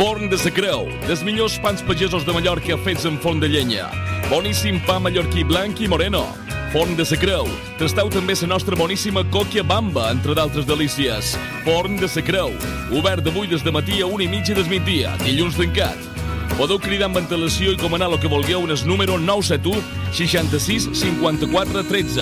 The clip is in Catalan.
Forn de sa Creu, dels millors pans pagesos de Mallorca fets en forn de llenya. Boníssim pa mallorquí blanc i moreno. Forn de sa Creu. Tasteu també la nostra boníssima còquia bamba, entre d'altres delícies. Forn de sa Creu. Obert d'avui des de matí a 1:30 del migdia, dilluns tancat. Podeu cridar amb antelació i comanar el que vulgueu en el número 971 66 54 13.